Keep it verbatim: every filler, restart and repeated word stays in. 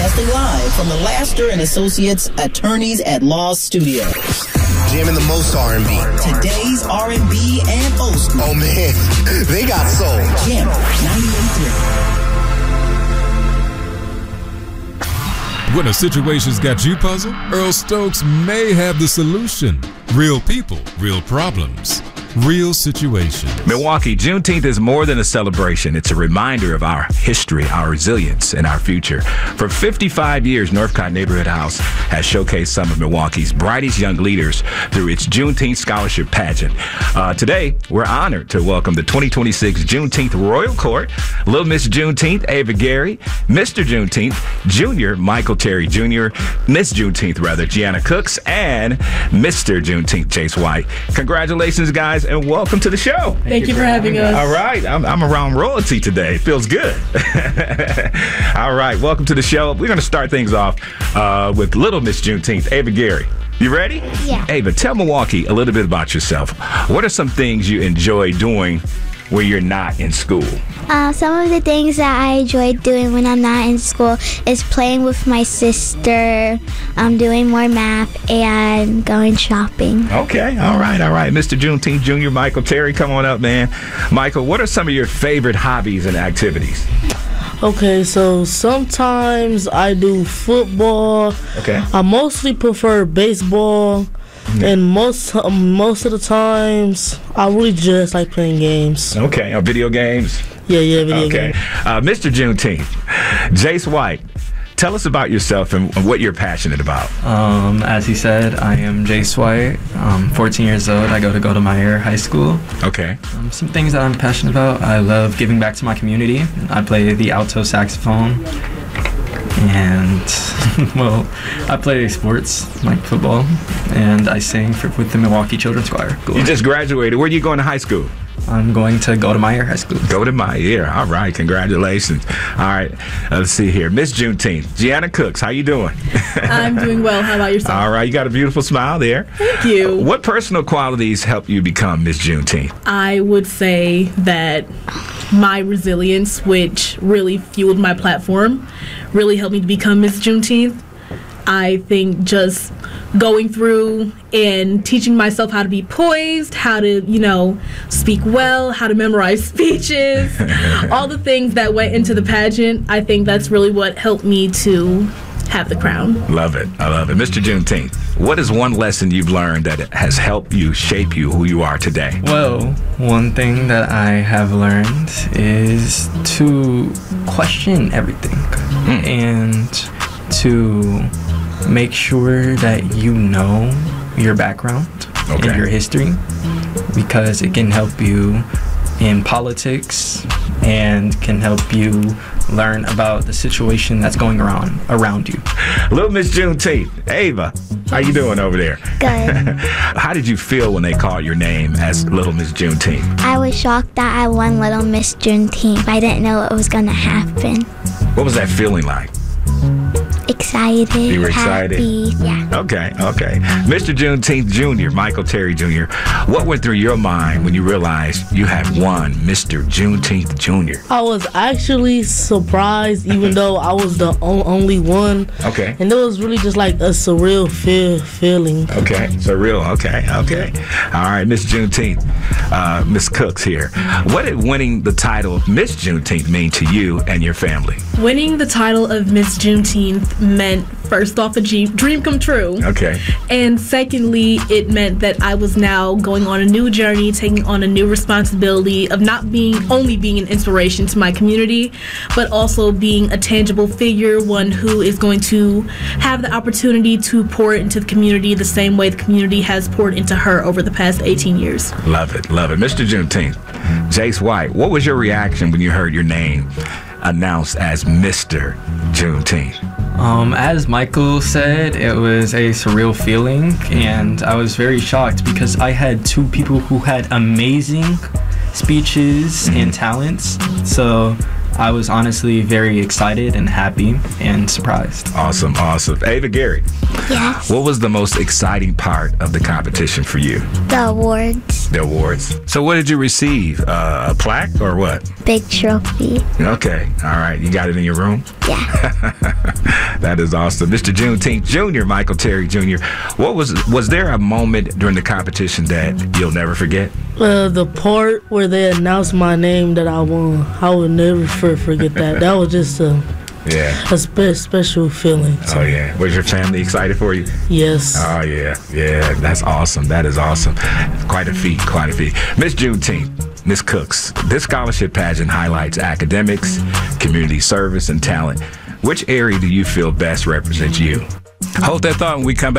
Broadcasting live from the Laster and Associates Attorneys at Law Studios. Jamming the most R and B. Today's R and B and old school. Oh man, they got soul. Jammer ninety-eight point three. When a situation's got you puzzled, Earl Stokes may have the solution. Real people, real problems. Real situation. Milwaukee, Juneteenth is more than a celebration. It's a reminder of our history, our resilience, and our future. For fifty-five years, Northcott Neighborhood House has showcased some of Milwaukee's brightest young leaders through its Juneteenth Scholarship Pageant. Uh, today, we're honored to welcome the twenty twenty-six Juneteenth Royal Court, Little Miss Juneteenth, Ava Gary, Mister Juneteenth, Junior Michael Terry Junior, Miss Juneteenth, rather, Gianna Cooks, and Mister Juneteenth, Jace White. Congratulations, guys, and welcome to the show. Thank, Thank you for having us. All right. I'm, I'm around royalty today. It feels good. All right. Welcome to the show. We're going to start things off uh, with Little Miss Juneteenth, Ava Gary. You ready? Yeah. Ava, tell Milwaukee a little bit about yourself. What are some things you enjoy doing when you're not in school? Uh, some of the things that I enjoy doing when I'm not in school is playing with my sister, um, doing more math, and going shopping. Okay, all right, all right. Mister Juneteenth Junior, Michael Terry, come on up, man. Michael, what are some of your favorite hobbies and activities? Okay, so sometimes I do football. Okay. I mostly prefer baseball. Mm-hmm. And most um, most of the times, I really just like playing games. Okay, or video games? Yeah, yeah, video okay. games. Uh, Mister Juneteenth, Jace White, tell us about yourself and what you're passionate about. Um, as he said, I am Jace White. I'm fourteen years old. I go to Godemeyer High School. Okay. Um, some things that I'm passionate about. I love giving back to my community. I play the alto saxophone. And, well, I play sports, like football, and I sing for, with the Milwaukee Children's Choir. Cool. You just graduated. Where are you going to high school? I'm going to Godemeyer High School. Godemeyer. All right. Congratulations. All right. Uh, let's see here. Miss Juneteenth. Gianna Cooks, how you doing? I'm doing well. How about yourself? All right. You got a beautiful smile there. Thank you. Uh, what personal qualities help you become Miss Juneteenth? I would say that my resilience, which really fueled my platform, really helped me to become Miss Juneteenth. I think just going through and teaching myself how to be poised, how to, you know, speak well, how to memorize speeches, all the things that went into the pageant, I think that's really what helped me to have the crown. Love it. I love it. Mister Juneteenth, what is one lesson you've learned that has helped you shape you who you are today? Well, one thing that I have learned is to question everything mm. and to make sure that you know your background okay. and your history, because it can help you in politics and can help you learn about the situation that's going around around you. Little Miss Juneteenth, Ava, how you doing over there? Good. How did you feel when they called your name as Little Miss Juneteenth? I was shocked that I won Little Miss Juneteenth. I didn't know it was going to happen. What was that feeling like? Excited. You were excited? Happy, yeah. Okay, okay. Mister Juneteenth Junior, Michael Terry Junior, what went through your mind when you realized you had won Mister Juneteenth Junior? I was actually surprised, even though I was the o- only one. Okay. And it was really just like a surreal feel- feeling. Okay, surreal. Okay, okay. All right, Miss Juneteenth, uh, Miss Cooks here. What did winning the title of Miss Juneteenth mean to you and your family? Winning the title of Miss Juneteenth meant, first off, a dream, dream come true. Okay. And secondly, it meant that I was now going on a new journey, taking on a new responsibility of not being only being an inspiration to my community, but also being a tangible figure, one who is going to have the opportunity to pour into the community the same way the community has poured into her over the past eighteen years. Love it, love it. Mister Juneteenth, Jace White, what was your reaction when you heard your name announced as Mister Juneteenth? Um, as Michael said, it was a surreal feeling, and I was very shocked because I had two people who had amazing speeches mm-hmm. and talents. So I was honestly very excited and happy and surprised. Awesome, awesome. Ava Gary, yes. What was the most exciting part of the competition for you? The awards. The awards. So what did you receive? Uh, a plaque or what? Big trophy. Okay, all right. You got it in your room? Yeah. That is awesome. Mister Juneteenth Junior, Michael Terry Junior What was was there a moment during the competition that you'll never forget? Uh, the part where they announced my name that I won, I will never for- forget that. That was just a, Yeah. a spe- special feeling. Oh, yeah. Was your family excited for you? Yes. Oh, yeah. Yeah. That's awesome. That is awesome. Quite a feat. Quite a feat. Miss Juneteenth, Miss Cooks, this scholarship pageant highlights academics, community service, and talent. Which area do you feel best represents you? Hold that thought when we come back.